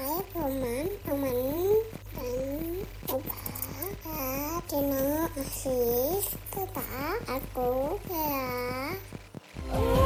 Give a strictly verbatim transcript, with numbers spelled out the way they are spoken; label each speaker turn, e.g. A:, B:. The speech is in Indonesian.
A: Hai teman, teman dan coba ya channel Asis tetap aku ya.